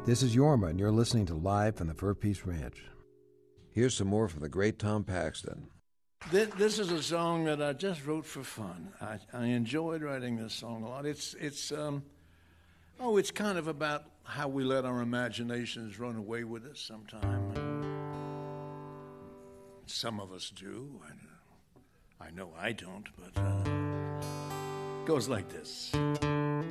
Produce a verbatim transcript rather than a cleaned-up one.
This is Yorma, and you're listening to Live from the Fur Peace Ranch. Here's some more from the great Tom Paxton. This is a song that I just wrote for fun. I, I enjoyed writing this song a lot. It's, it's, um, oh, it's kind of about how we let our imaginations run away with us sometime. Some of us do. I, I know I don't, but uh, it goes like this.